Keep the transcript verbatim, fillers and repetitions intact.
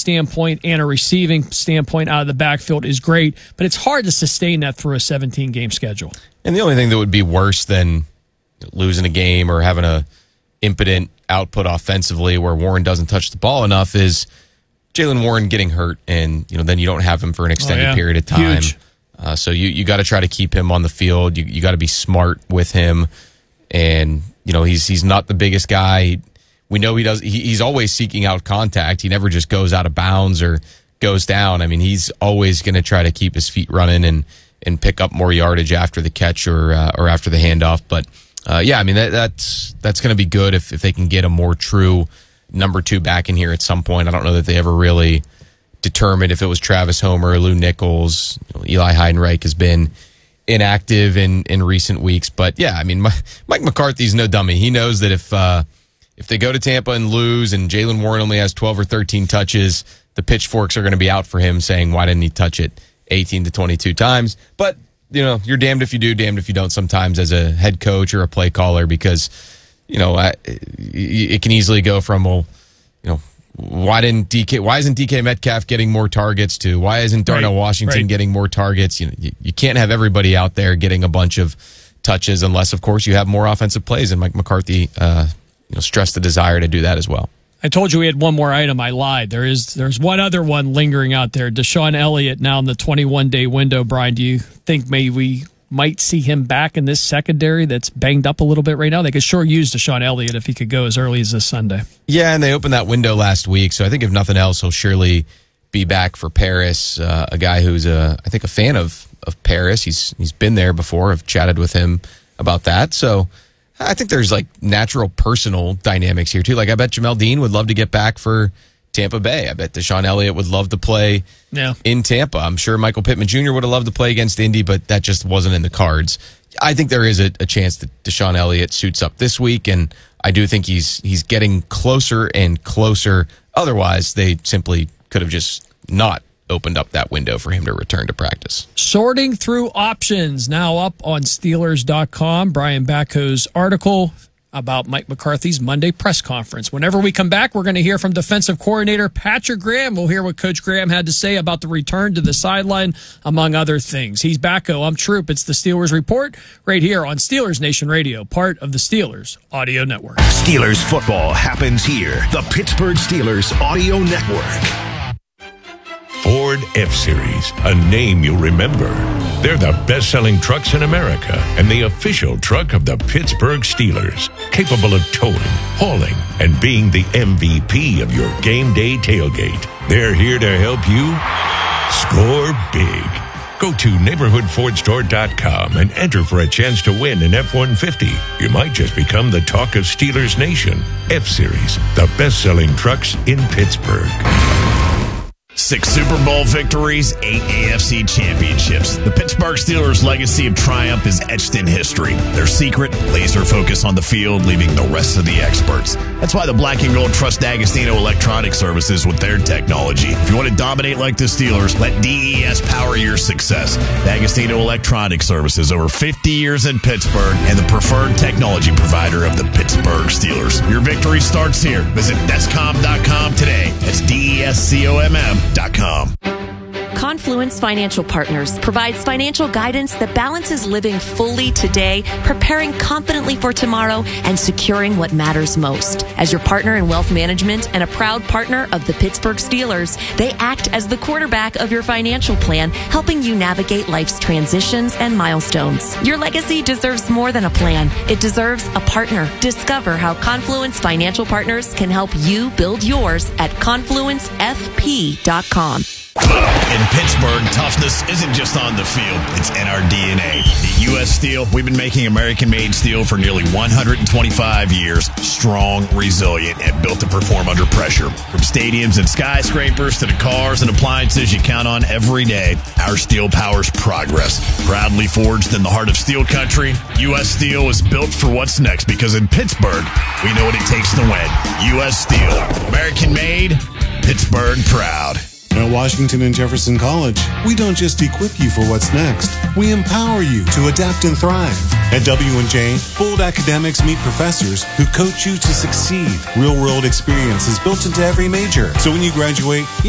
standpoint and a receiving standpoint out of the backfield is great, but it's hard to sustain that through a seventeen-game schedule. And the only thing that would be worse than losing a game or having a impotent output offensively where Warren doesn't touch the ball enough is Jaylen Warren getting hurt, and you know then you don't have him for an extended oh, yeah. period of time. Huge. Uh, so you, you got to try to keep him on the field. You you got to be smart with him, and you know he's he's not the biggest guy. We know he does. He, he's always seeking out contact. He never just goes out of bounds or goes down. I mean, he's always going to try to keep his feet running and and pick up more yardage after the catch or uh, or after the handoff. But uh, yeah, I mean that, that's that's going to be good if if they can get a more true number two back in here at some point. I don't know that they ever really determined if it was Travis Homer or Lou Nichols. You know, Eli Heidenreich has been inactive in, in recent weeks. But, yeah, I mean, Mike McCarthy's no dummy. He knows that if uh, if they go to Tampa and lose and Jaylen Warren only has twelve or thirteen touches, the pitchforks are going to be out for him saying, why didn't he touch it eighteen to twenty-two times? But, you know, you're damned if you do, damned if you don't sometimes as a head coach or a play caller because, you know, it can easily go from, well, you know, Why didn't D K? Why isn't D K Metcalf getting more targets? To why isn't Darnell right, Washington right. getting more targets? You know, you, you can't have everybody out there getting a bunch of touches unless, of course, you have more offensive plays. And Mike McCarthy, uh, you know, stressed the desire to do that as well. I told you we had one more item. I lied. There is there's one other one lingering out there. Deshaun Elliott now in the twenty-one day window. Brian, do you think maybe we might see him back in this secondary that's banged up a little bit right now? They could sure use Deshaun Elliott if he could go as early as this Sunday. Yeah, and they opened that window last week, so I think if nothing else, he'll surely be back for Paris, uh, a guy who's, a, I think, a fan of, of Paris. He's He's been there before. I've chatted with him about that. So I think there's, like, natural personal dynamics here, too. Like, I bet Jamel Dean would love to get back for Tampa Bay. I bet Deshaun Elliott would love to play yeah. in Tampa. I'm sure Michael Pittman Junior would have loved to play against Indy, but that just wasn't in the cards. I think there is a, a chance that Deshaun Elliott suits up this week, and I do think he's he's getting closer and closer. Otherwise, they simply could have just not opened up that window for him to return to practice. Sorting through options now up on Steelers dot com. Brian Backo's article about Mike McCarthy's Monday press conference. Whenever we come back, we're going to hear from defensive coordinator Patrick Graham. We'll hear what Coach Graham had to say about the return to the sideline, among other things. He's Backo. I'm Troop. It's the Steelers Report right here on Steelers Nation Radio, part of the Steelers Audio Network. Steelers football happens here. The Pittsburgh Steelers Audio Network. Ford F-Series, a name you'll remember. They're the best-selling trucks in America and the official truck of the Pittsburgh Steelers, capable of towing, hauling, and being the M V P of your game day tailgate. They're here to help you score big. Go to neighborhood ford store dot com and enter for a chance to win an F one fifty. You might just become the talk of Steelers Nation. F-Series, the best-selling trucks in Pittsburgh. Six Super Bowl victories, eight A F C championships. The Pittsburgh Steelers' legacy of triumph is etched in history. Their secret, laser focus on the field, leaving the rest of the experts. That's why the Black and Gold trust D'Agostino Electronic Services with their technology. If you want to dominate like the Steelers, let D E S power your success. D'Agostino Electronic Services, over fifty years in Pittsburgh, and the preferred technology provider of the Pittsburgh Steelers. Your victory starts here. Visit Descom dot com today. That's D E S C O M M. .com. Confluence Financial Partners provides financial guidance that balances living fully today, preparing confidently for tomorrow, and securing what matters most. As your partner in wealth management and a proud partner of the Pittsburgh Steelers, they act as the quarterback of your financial plan, helping you navigate life's transitions and milestones. Your legacy deserves more than a plan. It deserves a partner. Discover how Confluence Financial Partners can help you build yours at confluence f p dot com. In Pittsburgh, toughness isn't just on the field, it's in our D N A. At U S Steel, we've been making American-made steel for nearly one hundred twenty-five years. Strong, resilient, and built to perform under pressure. From stadiums and skyscrapers to the cars and appliances you count on every day, our steel powers progress. Proudly forged in the heart of steel country, U S Steel is built for what's next because in Pittsburgh, we know what it takes to win. U S Steel. American-made, Pittsburgh proud. At Washington and Jefferson College, we don't just equip you for what's next. We empower you to adapt and thrive. At W and J, bold academics meet professors who coach you to succeed. Real-world experience is built into every major. So when you graduate,